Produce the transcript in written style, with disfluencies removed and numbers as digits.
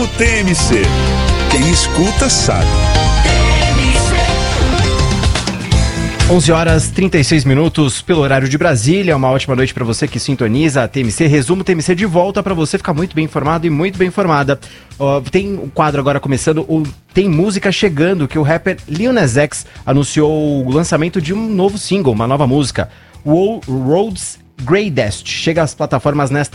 O TMC. Quem escuta sabe. 11h36 pelo horário de Brasília. Uma ótima noite para você que sintoniza a TMC. Resumo TMC de volta para você ficar muito bem informado e muito bem informada. Tem um quadro agora começando, Tem Música Chegando, que o rapper Lil Nas X anunciou o lançamento de um novo single, uma nova música. World's Greatest chega às plataformas nesta